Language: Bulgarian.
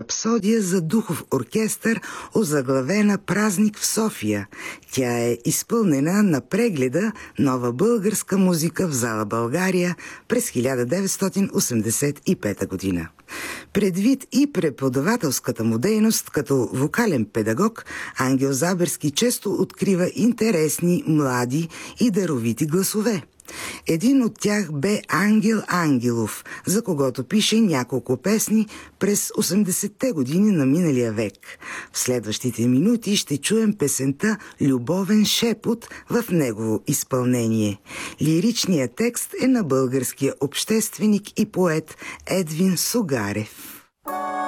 рапсодия за духов оркестър, озаглавена «Празник в София». Тя е изпълнена на прегледа «Нова българска музика в зала България» през 1985 година. Предвид и преподавателската му дейност като вокален педагог, Ангел Заберски често открива интересни, млади и даровити гласове. Един от тях бе Ангел Ангелов, за когото пише няколко песни през 80-те години на миналия век. В следващите минути ще чуем песента «Любовен шепот» в негово изпълнение. Лиричният текст е на българския общественик и поет Едвин Сугарев.